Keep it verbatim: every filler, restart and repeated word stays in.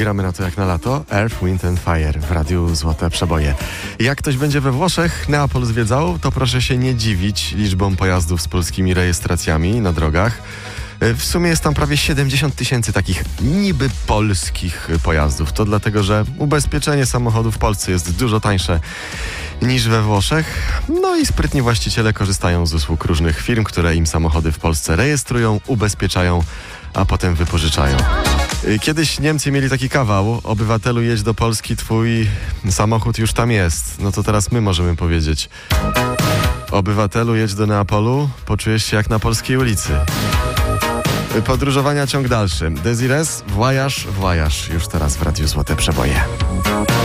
gramy na to jak na lato. Earth, Wind and Fire w Radiu Złote Przeboje. Jak ktoś będzie we Włoszech, Neapol zwiedzał, to proszę się nie dziwić liczbą pojazdów z polskimi rejestracjami na drogach. W sumie jest tam prawie siedemdziesiąt tysięcy takich niby polskich pojazdów. To dlatego, że ubezpieczenie samochodu w Polsce jest dużo tańsze niż we Włoszech. No i sprytni właściciele korzystają z usług różnych firm, które im samochody w Polsce rejestrują, ubezpieczają, a potem wypożyczają. Kiedyś Niemcy mieli taki kawał: obywatelu, jedź do Polski, twój samochód już tam jest. No to teraz my możemy powiedzieć: obywatelu, jedź do Neapolu, poczujesz się jak na polskiej ulicy. Podróżowania ciąg dalszy. Desires, voyage, voyage. Już teraz w Radiu Złote Przeboje.